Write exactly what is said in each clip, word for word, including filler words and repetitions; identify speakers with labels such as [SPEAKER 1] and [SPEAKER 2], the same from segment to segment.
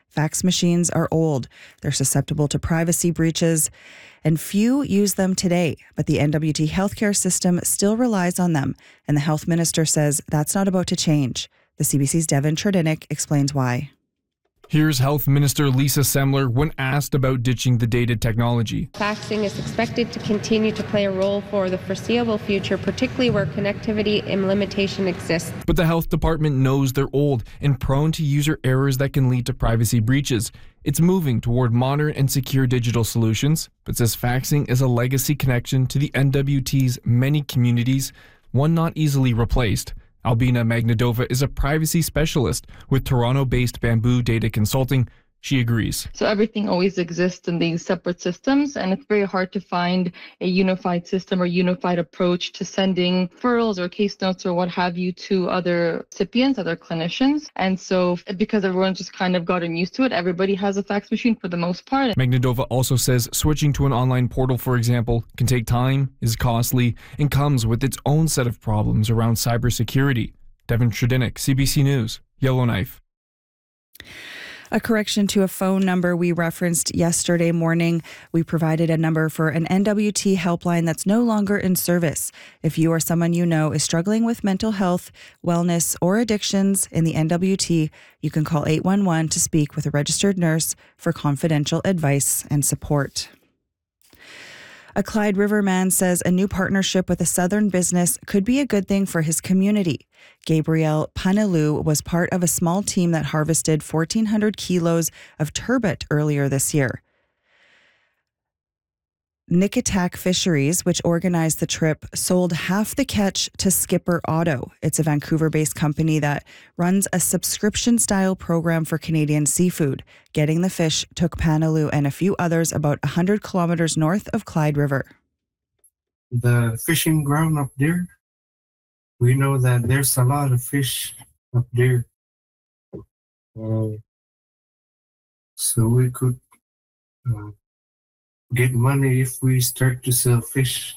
[SPEAKER 1] Fax machines are old. They're susceptible to privacy breaches, and few use them today. But the N W T healthcare system still relies on them, and the health minister says that's not about to change. The C B C's Devin Tredinnick explains why.
[SPEAKER 2] Here's Health Minister Lisa Semler when asked about ditching the dated technology.
[SPEAKER 3] Faxing is expected to continue to play a role for the foreseeable future, particularly where connectivity and limitation exists.
[SPEAKER 2] But the health department knows they're old and prone to user errors that can lead to privacy breaches. It's moving toward modern and secure digital solutions, but says faxing is a legacy connection to the N W T's many communities, one not easily replaced. Albina Magnadova is a privacy specialist with Toronto-based Bamboo Data Consulting. She agrees.
[SPEAKER 4] So everything always exists in these separate systems, and it's very hard to find a unified system or unified approach to sending referrals or case notes or what have you to other recipients, other clinicians. And so because everyone's just kind of gotten used to it, everybody has a fax machine for the most part.
[SPEAKER 2] Magnadova also says switching to an online portal, for example, can take time, is costly, and comes with its own set of problems around cybersecurity. Devin Tredinnick, C B C News, Yellowknife.
[SPEAKER 1] A correction to a phone number we referenced yesterday morning. We provided a number for an N W T helpline that's no longer in service. If you or someone you know is struggling with mental health, wellness, or addictions in the N W T, you can call eight one one to speak with a registered nurse for confidential advice and support. A Clyde River man says a new partnership with a southern business could be a good thing for his community. Gabriel Panelu was part of a small team that harvested fourteen hundred kilos of turbot earlier this year. Nickatak Fisheries, which organized the trip, sold half the catch to Skipper Auto. It's a Vancouver-based company that runs a subscription-style program for Canadian seafood. Getting the fish took Panelu and a few others about one hundred kilometers north of Clyde River.
[SPEAKER 5] The fishing ground up there, we know that there's a lot of fish up there. Uh, so we could uh, get money if we start to sell fish.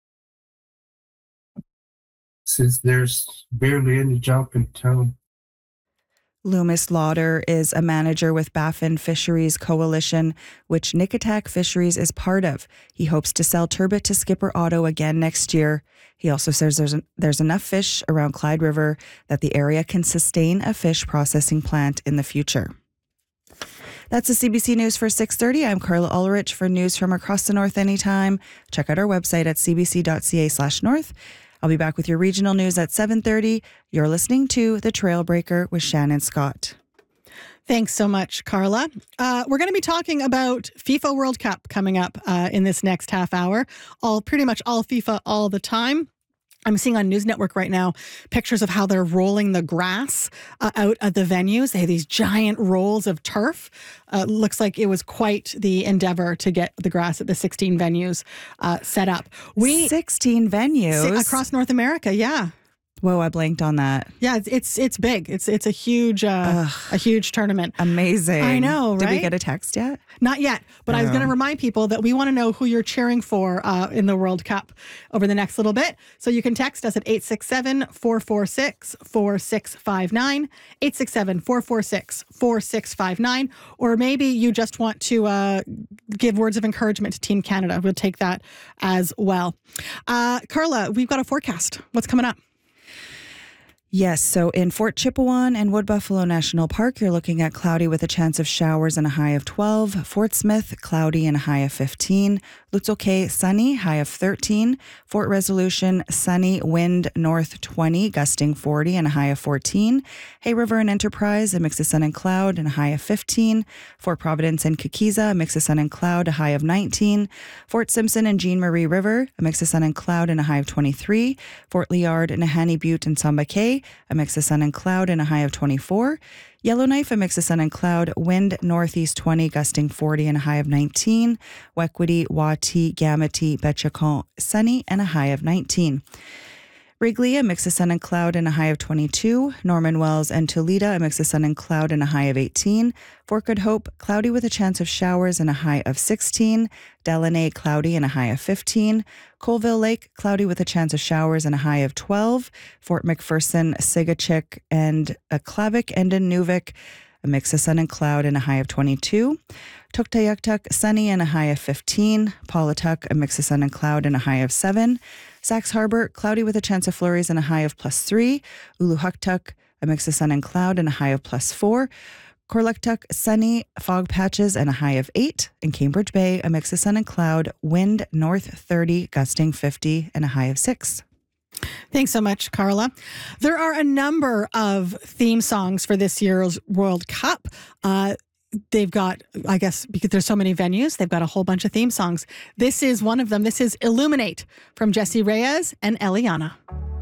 [SPEAKER 5] Since there's barely any job in town.
[SPEAKER 1] Loomis Lauder is a manager with Baffin Fisheries Coalition, which Nickatak Fisheries is part of. He hopes to sell turbot to Skipper Auto again next year. He also says there's an, there's enough fish around Clyde River that the area can sustain a fish processing plant in the future. That's the C B C News for six thirty. I'm Carla Ulrich for news from across the north anytime. Check out our website at c b c dot c a slash north. I'll be back with your regional news at seven thirty. You're listening to The Trailbreaker with Shannon Scott.
[SPEAKER 6] Thanks so much, Carla. Uh, we're going to be talking about FIFA World Cup coming up uh, in this next half hour. All pretty much all FIFA all the time. I'm seeing on News Network right now pictures of how they're rolling the grass uh, out at the venues. They have these giant rolls of turf. Uh, looks like it was quite the endeavor to get the grass at the sixteen venues uh, set up.
[SPEAKER 1] We sixteen venues
[SPEAKER 6] si- across North America. Yeah.
[SPEAKER 1] Whoa, I blanked on that.
[SPEAKER 6] Yeah, it's it's, it's big. It's it's a huge uh, a huge tournament.
[SPEAKER 1] Amazing.
[SPEAKER 6] I know, right?
[SPEAKER 1] Did we get a text yet?
[SPEAKER 6] Not yet, but oh. I was going to remind people that we want to know who you're cheering for uh, in the World Cup over the next little bit. So you can text us at eight six seven, four four six, four six five nine, eight six seven, four four six, four six five nine, or maybe you just want to uh, give words of encouragement to Team Canada. We'll take that as well. Uh, Carla, we've got a forecast. What's coming up?
[SPEAKER 1] Yes, so in Fort Chipewyan and Wood Buffalo National Park, you're looking at cloudy with a chance of showers and a high of twelve. Fort Smith, cloudy and a high of fifteen. Lutzel Cay, sunny, high of thirteen. Fort Resolution, sunny, wind north twenty, gusting forty and a high of fourteen. Hay River and Enterprise, a mix of sun and cloud and a high of fifteen. Fort Providence and Kikiza, a mix of sun and cloud, a high of nineteen. Fort Simpson and Jean Marie River, a mix of sun and cloud and a high of twenty-three. Fort Liard, Nahanni Butte and Samba Cay, a mix of sun and cloud and a high of twenty-four. Yellowknife, a mix of sun and cloud, wind northeast twenty, gusting forty and a high of nineteen. Wequity, Wati, Gamity, Betchacon, sunny and a high of nineteen. Wrigley, a mix of sun and cloud and a high of twenty-two. Norman Wells and Toledo, a mix of sun and cloud and a high of eighteen. Fort Good Hope, cloudy with a chance of showers and a high of sixteen. Delaney, cloudy and a high of fifteen. Colville Lake, cloudy with a chance of showers and a high of twelve. Fort McPherson, Sigachik, and Aklavik and Nunavik, a mix of sun and cloud and a high of twenty-two. Tuktoyaktuk, sunny and a high of fifteen. Pawatuck, a mix of sun and cloud and a high of seven. Sax Harbor, cloudy with a chance of flurries and a high of plus three. Uluhuktuk, a mix of sun and cloud and a high of plus four. Korluktuk, sunny, fog patches and a high of eight. In Cambridge Bay, a mix of sun and cloud, wind north thirty, gusting fifty and a high of six.
[SPEAKER 6] Thanks so much, Carla. There are a number of theme songs for this year's World Cup. Uh, they've got, I guess, because there's so many venues, they've got a whole bunch of theme songs. This is one of them. This is Illuminate from Jessie Reyez and Eliana.